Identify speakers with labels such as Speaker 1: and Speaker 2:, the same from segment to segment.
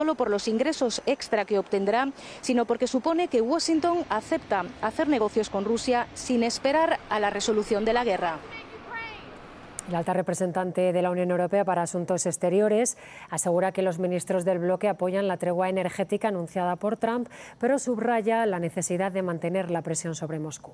Speaker 1: solo por los ingresos extra que obtendrá, sino porque supone que Washington acepta hacer negocios con Rusia sin esperar a la resolución de la guerra.
Speaker 2: La alta representante de la Unión Europea para Asuntos Exteriores asegura que los ministros del bloque apoyan la tregua energética anunciada por Trump, pero subraya la necesidad de mantener la presión sobre Moscú.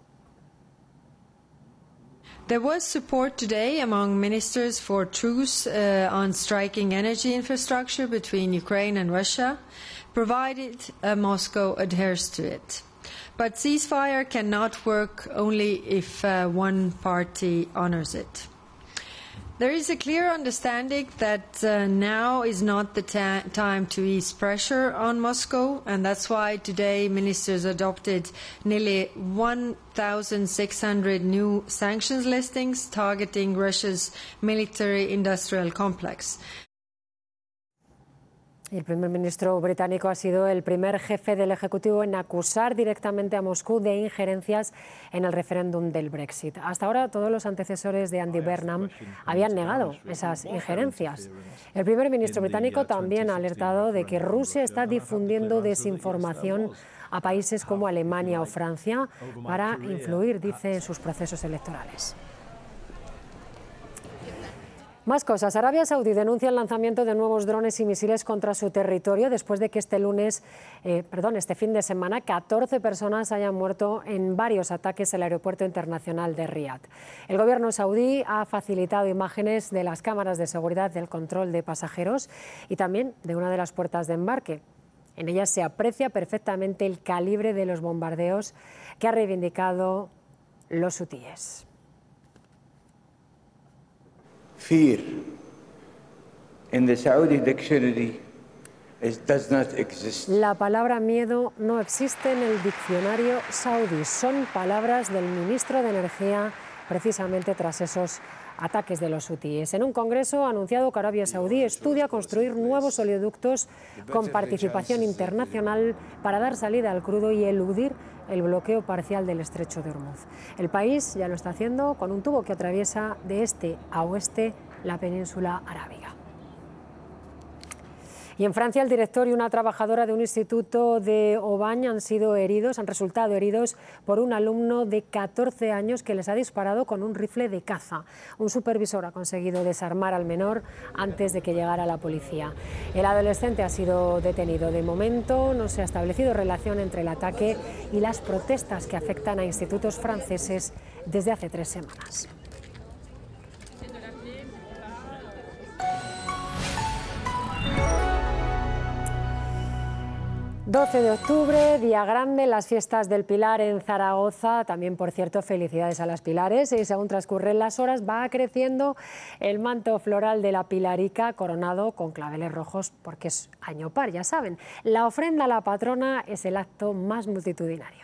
Speaker 3: There was support today among ministers for truce on striking energy infrastructure between Ukraine and Russia, provided Moscow adheres to it. But ceasefire cannot work only if one party honors it. There is a clear understanding that now is not the time to ease pressure on Moscow, and that's why today ministers adopted nearly 1,600 new sanctions listings targeting Russia's military-industrial complex.
Speaker 2: El primer ministro británico ha sido el primer jefe del Ejecutivo en acusar directamente a Moscú de injerencias en el referéndum del Brexit. Hasta ahora todos los antecesores de Andy Burnham habían negado esas injerencias. El primer ministro británico también ha alertado de que Rusia está difundiendo desinformación a países como Alemania o Francia para influir, dice, en sus procesos electorales. Más cosas. Arabia Saudí denuncia el lanzamiento de nuevos drones y misiles contra su territorio después de que este fin de semana 14 personas hayan muerto en varios ataques al aeropuerto internacional de Riad. El gobierno saudí ha facilitado imágenes de las cámaras de seguridad del control de pasajeros y también de una de las puertas de embarque. En ellas se aprecia perfectamente el calibre de los bombardeos que ha reivindicado los hutíes.
Speaker 4: Fear in the Saudi dictionary does not exist.
Speaker 2: La palabra miedo no existe en el diccionario saudí. Son palabras del ministro de Energía precisamente tras esos ataques de los hutíes. En un congreso ha anunciado que Arabia Saudí estudia construir nuevos oleoductos con participación internacional para dar salida al crudo y eludir el bloqueo parcial del estrecho de Hormuz. El país ya lo está haciendo con un tubo que atraviesa de este a oeste la península arábiga. Y en Francia, el director y una trabajadora de un instituto de Aubagne han resultado heridos por un alumno de 14 años que les ha disparado con un rifle de caza. Un supervisor ha conseguido desarmar al menor antes de que llegara la policía. El adolescente ha sido detenido. De momento no se ha establecido relación entre el ataque y las protestas que afectan a institutos franceses desde hace 3 semanas. ...12 de octubre, día grande, las fiestas del Pilar en Zaragoza. También, por cierto, felicidades a las Pilares. Y según transcurren las horas, va creciendo el manto floral de la Pilarica, coronado con claveles rojos, porque es año par, ya saben. La ofrenda a la patrona es el acto más multitudinario.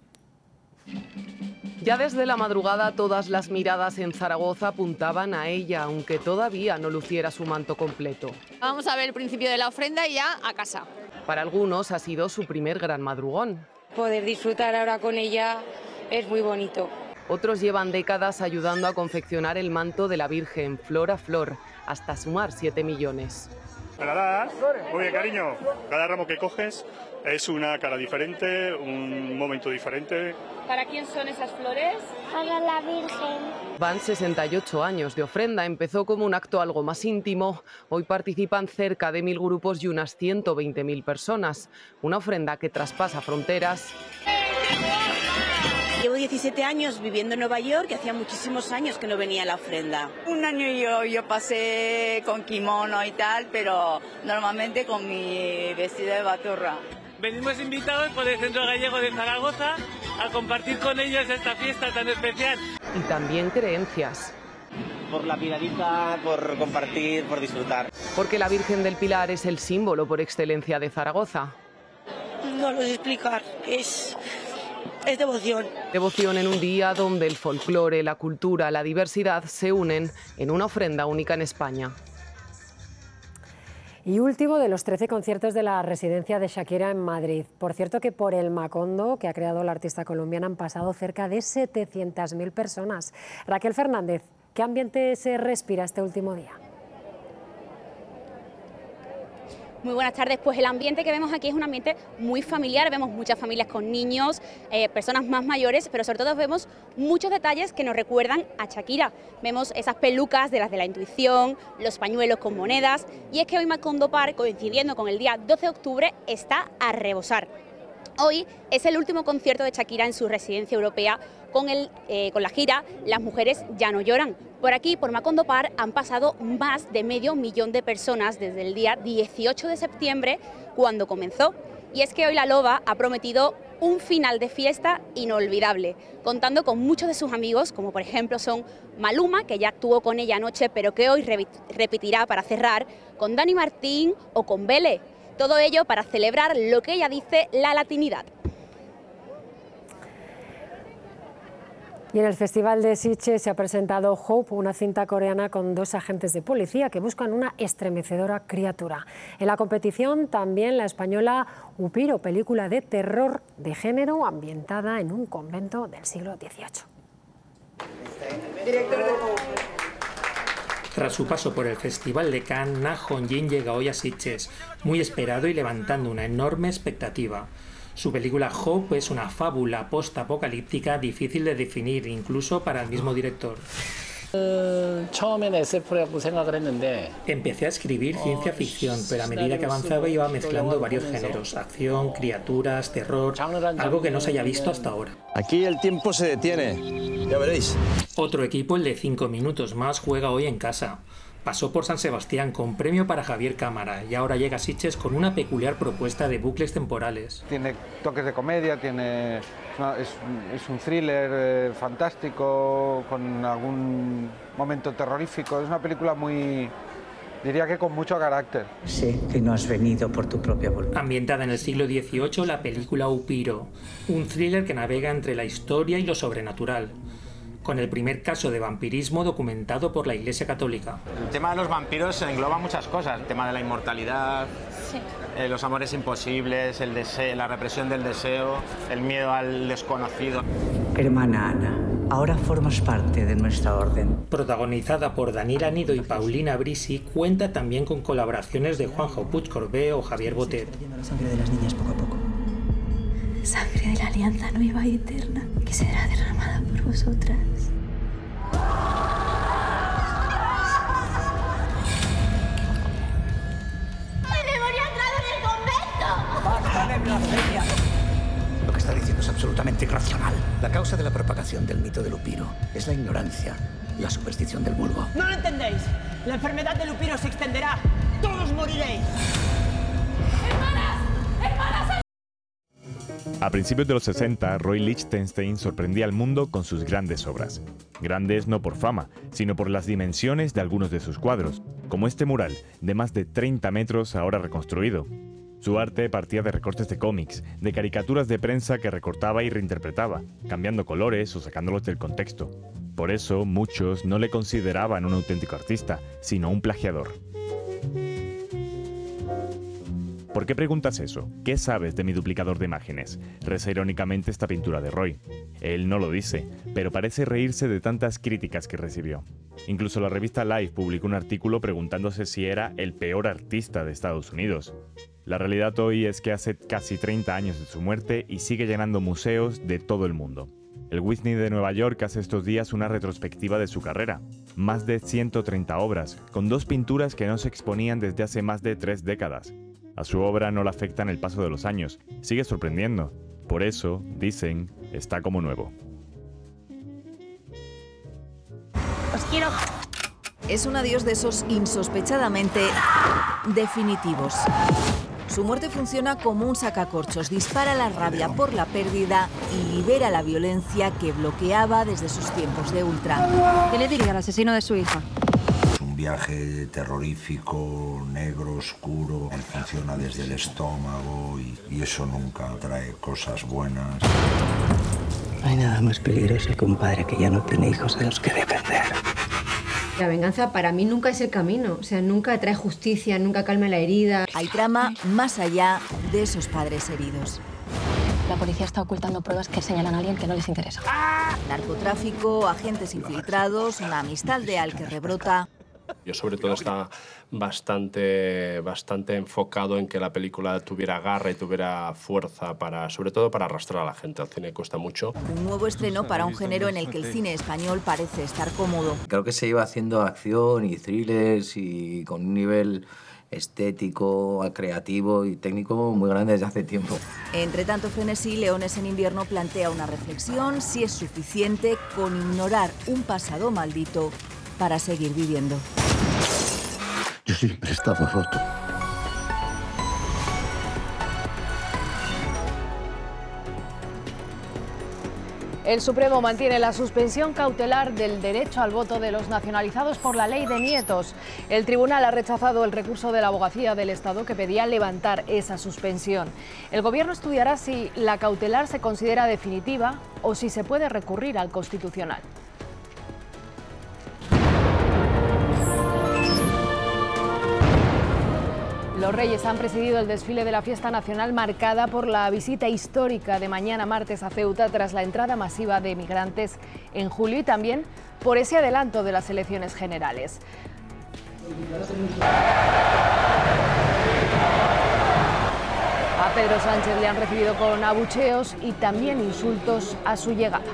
Speaker 5: Ya desde la madrugada todas las miradas en Zaragoza apuntaban a ella, aunque todavía no luciera su manto completo.
Speaker 6: Vamos a ver el principio de la ofrenda y ya a casa.
Speaker 5: Para algunos ha sido su primer gran madrugón.
Speaker 7: Poder disfrutar ahora con ella es muy bonito.
Speaker 5: Otros llevan décadas ayudando a confeccionar el manto de la Virgen, flor a flor, hasta sumar 7 millones.
Speaker 8: ¿Me la das? Muy bien, cariño. Cada ramo que coges es una cara diferente, un momento diferente.
Speaker 6: ¿Para quién son esas flores?
Speaker 9: Para la Virgen.
Speaker 5: Van 68 años de ofrenda. Empezó como un acto algo más íntimo. Hoy participan cerca de 1000 grupos y unas 120.000 personas. Una ofrenda que traspasa fronteras.
Speaker 10: Llevo 17 años viviendo en Nueva York y hacía muchísimos años que no venía la ofrenda.
Speaker 11: Un año yo pasé con kimono y tal, pero normalmente con mi vestido de baturra.
Speaker 12: Venimos invitados por el Centro Gallego de Zaragoza a compartir con ellos esta fiesta tan especial.
Speaker 5: Y también creencias.
Speaker 13: Por la Pilarica, por compartir, por disfrutar.
Speaker 5: Porque la Virgen del Pilar es el símbolo por excelencia de Zaragoza.
Speaker 10: No lo sé explicar, es devoción.
Speaker 5: Devoción en un día donde el folclore, la cultura, la diversidad se unen en una ofrenda única en España.
Speaker 2: Y último de los 13 conciertos de la residencia de Shakira en Madrid. Por cierto que por el Macondo que ha creado la artista colombiana han pasado cerca de 700.000 personas. Raquel Fernández, ¿qué ambiente se respira este último día?
Speaker 14: Muy buenas tardes. Pues el ambiente que vemos aquí es un ambiente muy familiar. Vemos muchas familias con niños, personas más mayores, pero sobre todo vemos muchos detalles que nos recuerdan a Shakira. Vemos esas pelucas de las de la intuición, los pañuelos con monedas, y es que hoy Macondo Park, coincidiendo con el día 12 de octubre, está a rebosar. Hoy es el último concierto de Shakira en su residencia europea con la gira Las mujeres ya no lloran. Por aquí, por Macondo Park, han pasado más de 500.000 de personas desde el día 18 de septiembre, cuando comenzó. Y es que hoy la Loba ha prometido un final de fiesta inolvidable, contando con muchos de sus amigos, como por ejemplo son Maluma, que ya actuó con ella anoche, pero que hoy repetirá para cerrar, con Dani Martín o con Bele. Todo ello para celebrar lo que ella dice la latinidad.
Speaker 2: Y en el Festival de Sitges se ha presentado Hope, una cinta coreana con 2 agentes de policía que buscan una estremecedora criatura. En la competición también la española Upiro, película de terror de género ambientada en un convento del siglo XVIII.
Speaker 15: Tras su paso por el Festival de Cannes, Na Hong-jin llega hoy a Sitges, muy esperado y levantando una enorme expectativa. Su película Hope es una fábula post-apocalíptica difícil de definir, incluso para el mismo director. Empecé a escribir ciencia ficción, pero a medida que avanzaba iba mezclando varios géneros: acción, criaturas, terror, algo que no se haya visto hasta ahora.
Speaker 16: Aquí el tiempo se detiene, ya veréis.
Speaker 15: Otro equipo, el de 5 minutos más, juega hoy en casa. Pasó por San Sebastián con premio para Javier Cámara y ahora llega a Sitges con una peculiar propuesta de bucles temporales.
Speaker 17: Tiene toques de comedia, es un thriller fantástico, con algún momento terrorífico. Es una película diría que con mucho carácter.
Speaker 18: Sé que no has venido por tu propia voluntad.
Speaker 15: Ambientada en el siglo XVIII, la película Upiro, un thriller que navega entre la historia y lo sobrenatural, con el primer caso de vampirismo documentado por la Iglesia Católica.
Speaker 13: El tema de los vampiros engloba muchas cosas: el tema de la inmortalidad, los amores imposibles, el deseo, la represión del deseo, el miedo al desconocido.
Speaker 18: Hermana Ana, ahora formas parte de nuestra orden.
Speaker 15: Protagonizada por Daniel Anido y Paulina Brisi, cuenta también con colaboraciones de Juanjo Puig-Corbé o Javier Botet.
Speaker 18: La sangre de las niñas poco a poco.
Speaker 19: Sangre de la alianza nueva y eterna, que será derramada por vosotras.
Speaker 9: ¡El demonio ha entrado en el convento!
Speaker 18: ¡Basta de blasfemia!
Speaker 20: Lo que está diciendo es absolutamente irracional. La causa de la propagación del mito del Upiro es la ignorancia, la superstición del vulgo.
Speaker 21: ¡No lo entendéis! La enfermedad del Upiro se extenderá. ¡Todos moriréis!
Speaker 22: A principios de los 60, Roy Lichtenstein sorprendía al mundo con sus grandes obras. Grandes no por fama, sino por las dimensiones de algunos de sus cuadros, como este mural, de más de 30 metros ahora reconstruido. Su arte partía de recortes de cómics, de caricaturas de prensa que recortaba y reinterpretaba, cambiando colores o sacándolos del contexto. Por eso, muchos no le consideraban un auténtico artista, sino un plagiador. ¿Por qué preguntas eso? ¿Qué sabes de mi duplicador de imágenes? Reza irónicamente esta pintura de Roy. Él no lo dice, pero parece reírse de tantas críticas que recibió. Incluso la revista Life publicó un artículo preguntándose si era el peor artista de Estados Unidos. La realidad hoy es que hace casi 30 años de su muerte y sigue llenando museos de todo el mundo. El Whitney de Nueva York hace estos días una retrospectiva de su carrera. Más de 130 obras, con 2 pinturas que no se exponían desde hace más de 3 décadas. A su obra no le afectan el paso de los años, sigue sorprendiendo. Por eso, dicen, está como nuevo.
Speaker 23: Os quiero. Es un adiós de esos insospechadamente definitivos. Su muerte funciona como un sacacorchos, dispara la rabia por la pérdida y libera la violencia que bloqueaba desde sus tiempos de ultra.
Speaker 24: ¿Qué le diría al asesino de su hija?
Speaker 25: Un viaje terrorífico, negro, oscuro. Él funciona desde el estómago y eso nunca trae cosas buenas.
Speaker 18: No hay nada más peligroso que un padre que ya no tiene hijos de los que depender.
Speaker 24: La venganza para mí nunca es el camino, o sea, nunca trae justicia, nunca calma la herida.
Speaker 23: Hay trama más allá de esos padres heridos.
Speaker 24: La policía está ocultando pruebas que señalan a alguien que no les interesa.
Speaker 23: Narcotráfico, agentes infiltrados, una amistad leal que rebrota
Speaker 1: Yo sobre todo estaba bastante enfocado en que la película tuviera garra y tuviera fuerza, sobre todo para arrastrar a la gente. Al cine cuesta mucho.
Speaker 23: Un nuevo estreno para un género en el que el cine español parece estar cómodo.
Speaker 3: Creo que se iba haciendo acción y thrillers y con un nivel estético, creativo y técnico muy grande desde hace tiempo.
Speaker 23: Entre tanto frenesí, Leones en invierno plantea una reflexión si es suficiente con ignorar un pasado maldito para seguir viviendo.
Speaker 20: Yo siempre he estado roto.
Speaker 4: El Supremo mantiene la suspensión cautelar del derecho al voto de los nacionalizados por la ley de nietos. El tribunal ha rechazado el recurso de la Abogacía del Estado que pedía levantar esa suspensión. El Gobierno estudiará si la cautelar se considera definitiva o si se puede recurrir al Constitucional. Los Reyes han presidido el desfile de la fiesta nacional marcada por la visita histórica de mañana martes a Ceuta tras la entrada masiva de migrantes en julio y también por ese adelanto de las elecciones generales. A Pedro Sánchez le han recibido con abucheos y también insultos a su llegada.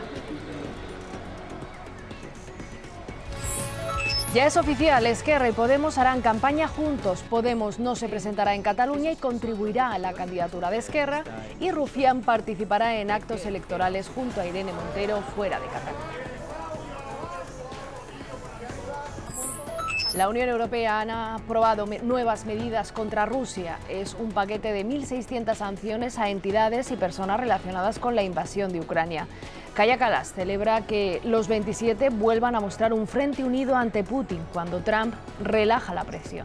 Speaker 4: Ya es oficial, Esquerra y Podemos harán campaña juntos. Podemos no se presentará en Cataluña y contribuirá a la candidatura de Esquerra, y Rufián participará en actos electorales junto a Irene Montero fuera de Cataluña. La Unión Europea ha aprobado nuevas medidas contra Rusia. Es un paquete de 1.600 sanciones a entidades y personas relacionadas con la invasión de Ucrania. Kaja Kallas celebra que los 27 vuelvan a mostrar un frente unido ante Putin cuando Trump relaja la presión.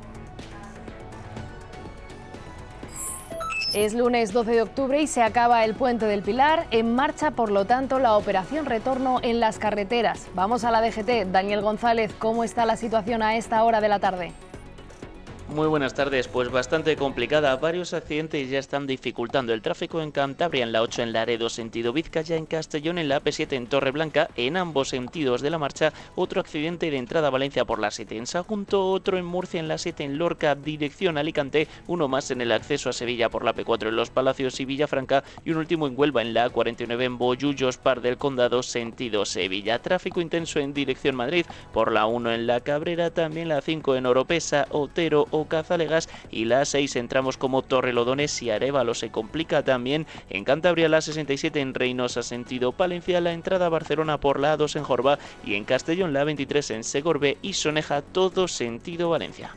Speaker 4: Es lunes 12 de octubre y se acaba el Puente del Pilar. En marcha, por lo tanto, la operación retorno en las carreteras. Vamos a la DGT. Daniel González, ¿cómo está la situación a esta hora de la tarde?
Speaker 7: Muy buenas tardes, pues bastante complicada. Varios accidentes ya están dificultando el tráfico en Cantabria, en la 8 en Laredo, sentido Vizcaya, en Castellón, en la AP7 en Torreblanca, en ambos sentidos de la marcha. Otro accidente de entrada a Valencia por la 7 en Sagunto, otro en Murcia en la 7 en Lorca, dirección Alicante, uno más en el acceso a Sevilla por la P4 en Los Palacios y Villafranca, y un último en Huelva en la A49 en Bollullos, Par del Condado, sentido Sevilla. Tráfico intenso en dirección Madrid por la 1 en La Cabrera, también la 5 en Oropesa, Otero o Cazalegas, y la 6 en tramos como Torrelodones y Arévalo. Se complica también en Cantabria la 67 en Reynosa sentido Palencia, la entrada a Barcelona por la A2 en Jorba, y en Castellón la 23 en Segorbe y Soneja, todo sentido Valencia.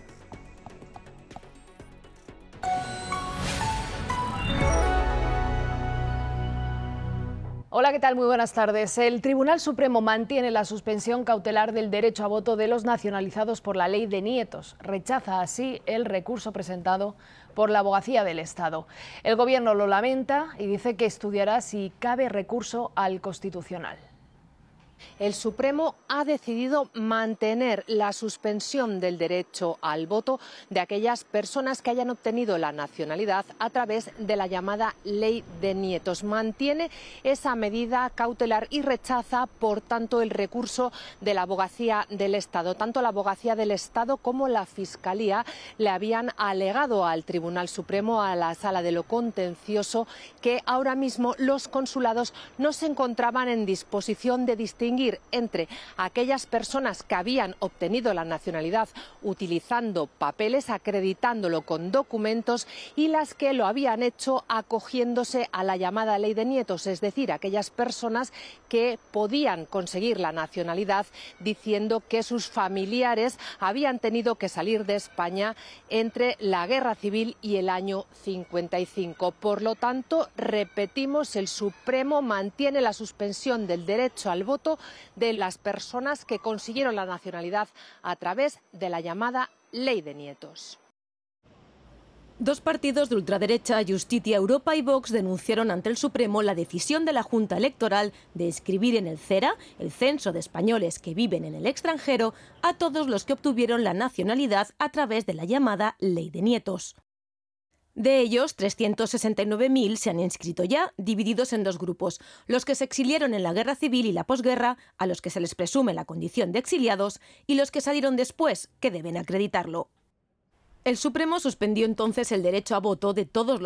Speaker 4: Hola, ¿qué tal? Muy buenas tardes. El Tribunal Supremo mantiene la suspensión cautelar del derecho a voto de los nacionalizados por la ley de nietos. Rechaza así el recurso presentado por la Abogacía del Estado. El Gobierno lo lamenta y dice que estudiará si cabe recurso al Constitucional.
Speaker 8: El Supremo ha decidido mantener la suspensión del derecho al voto de aquellas personas que hayan obtenido la nacionalidad a través de la llamada ley de nietos. Mantiene esa medida cautelar y rechaza, por tanto, el recurso de la Abogacía del Estado. Tanto la Abogacía del Estado como la Fiscalía le habían alegado al Tribunal Supremo, a la Sala de lo Contencioso, que ahora mismo los consulados no se encontraban en disposición de distinguir entre aquellas personas que habían obtenido la nacionalidad utilizando papeles, acreditándolo con documentos, y las que lo habían hecho acogiéndose a la llamada ley de nietos, es decir, aquellas personas que podían conseguir la nacionalidad diciendo que sus familiares habían tenido que salir de España entre la Guerra Civil y el año 55. Por lo tanto, repetimos, el Supremo mantiene la suspensión del derecho al voto de las personas que consiguieron la nacionalidad a través de la llamada ley de nietos.
Speaker 26: Dos partidos de ultraderecha, Justicia Europa y Vox, denunciaron ante el Supremo la decisión de la Junta Electoral de inscribir en el CERA, el Censo de Españoles que viven en el extranjero, a todos los que obtuvieron la nacionalidad a través de la llamada ley de nietos. De ellos, 369.000 se han inscrito ya, divididos en dos grupos: los que se exiliaron en la guerra civil y la posguerra, a los que se les presume la condición de exiliados, y los que salieron después, que deben acreditarlo. El Supremo suspendió entonces el derecho a voto de todos los